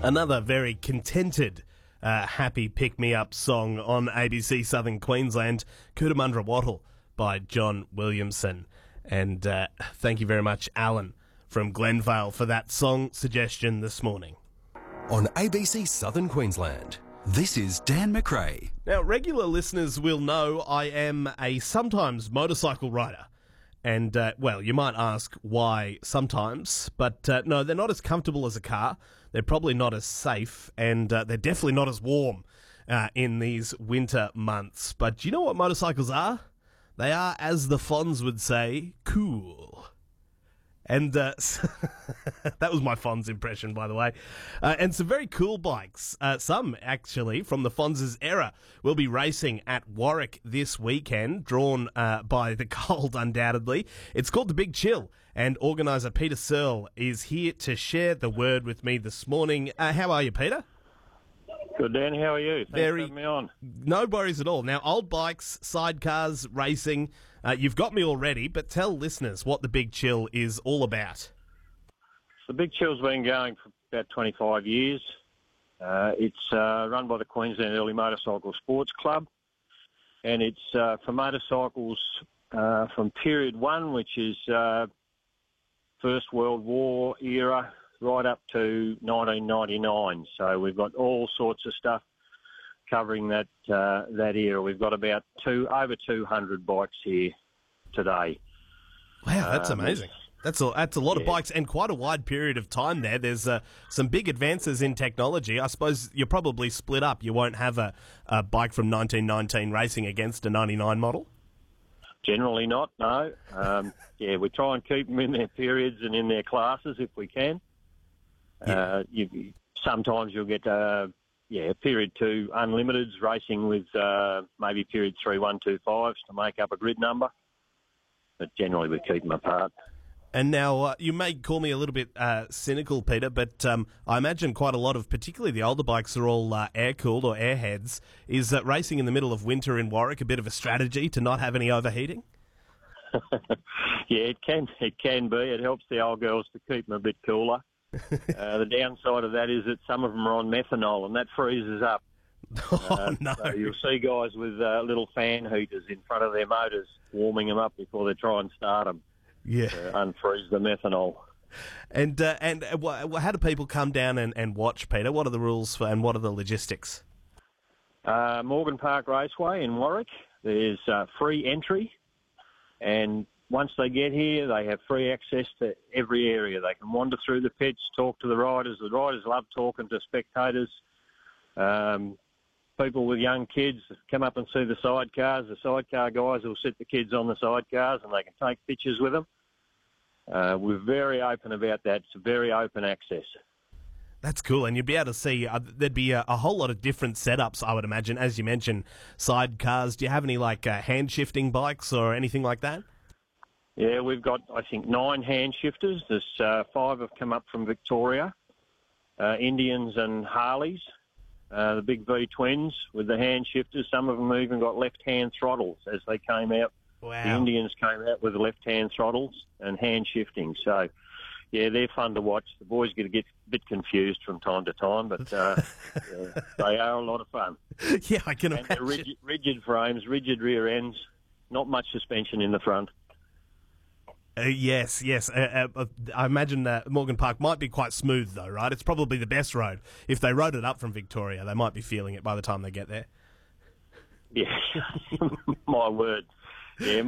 Another very contented, happy pick-me-up song on ABC Southern Queensland, Cootamundra Wattle by John Williamson. And thank you very much, Alan from Glenvale, for that song suggestion this morning. On ABC Southern Queensland, this is Dan McRae. Now, regular listeners will know I am a sometimes motorcycle rider. And, well, you might ask why sometimes, but no, they're not as comfortable as a car. They're probably not as safe, and they're definitely not as warm in these winter months. But do you know what motorcycles are? They are, as the Fonz would say, cool. And that was my Fonz impression, by the way. And some very cool bikes. Some, actually, from the Fonz's era will be racing at Warwick this weekend, drawn by the cold, undoubtedly. It's called The Big Chill, and organiser Peter Searle is here to share the word with me this morning. How are you, Peter? Good, Dan. How are you? Thanks for having me on. No worries at all. Now, old bikes, sidecars, racing, you've got me already, but tell listeners what the Big Chill is all about. The Big Chill's been going for about 25 years. It's run by the Queensland Early Motorcycle Sports Club, and it's for motorcycles from period one, which is First World War era, right up to 1999. So we've got all sorts of stuff covering that era. We've got about over 200 bikes here today. Wow, that's amazing. That's a lot of bikes and quite a wide period of time there. There's some big advances in technology. I suppose you're probably split up. You won't have a bike from 1919 racing against a 99 model? Generally not, no. We try and keep them in their periods and in their classes if we can. Yeah. Sometimes you'll get period 2 unlimiteds racing with maybe period 3 125s to make up a grid number, but generally we keep them apart. And now you may call me a little bit cynical, Peter, but I imagine quite a lot of, particularly the older bikes, are all air-cooled or airheads. Is that racing in the middle of winter in Warwick a bit of a strategy to not have any overheating? Yeah, it can be. It helps the old girls to keep them a bit cooler. The downside of that is that some of them are on methanol, and that freezes up. Oh, no. So you'll see guys with little fan heaters in front of their motors warming them up before they try and start them. Yeah. Unfreeze the methanol. And how do people come down and watch, Peter? What are the rules and what are the logistics? Morgan Park Raceway in Warwick. There's free entry, and once they get here, they have free access to every area. They can wander through the pits, talk to the riders. The riders love talking to spectators. People with young kids come up and see the sidecars. The sidecar guys will sit the kids on the sidecars and they can take pictures with them. We're very open about that. It's very open access. That's cool, and you'd be able to see, there'd be a whole lot of different setups, I would imagine. As you mentioned, sidecars. Do you have any, hand-shifting bikes or anything like that? Yeah, we've got, I think, 9 hand shifters. There's 5 have come up from Victoria, Indians and Harleys, the big V twins with the hand shifters. Some of them even got left-hand throttles as they came out. Wow. The Indians came out with left-hand throttles and hand shifting. So, yeah, they're fun to watch. The boys get a bit confused from time to time, but they are a lot of fun. Yeah, I can and imagine. They're rigid frames, rigid rear ends, not much suspension in the front. Yes. I imagine Morgan Park might be quite smooth, though, right? It's probably the best road. If they rode it up from Victoria, they might be feeling it by the time they get there. Yeah, my word. Yeah,